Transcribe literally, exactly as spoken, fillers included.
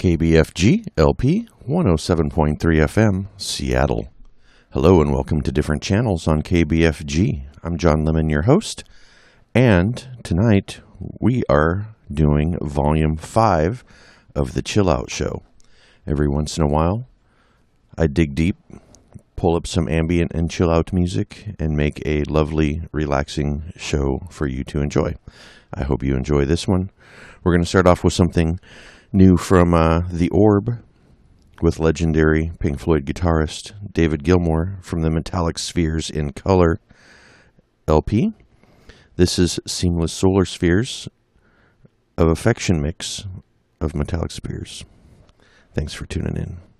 K B F G L P one oh seven point three F M, Seattle. Hello and welcome to Different Channels on K B F G. I'm John Lemon, your host, and tonight we are doing Volume five of the Chill Out Show. Every once in a while, I dig deep, pull up some ambient and chill out music, and make a lovely, relaxing show for you to enjoy. I hope you enjoy this one. We're going to start off with something new from uh, The Orb with legendary Pink Floyd guitarist David Gilmour from the Metallic Spheres in Color L P. This is Seamless Solar Spheres of Affection mix of Metallic Spheres. Thanks for tuning in.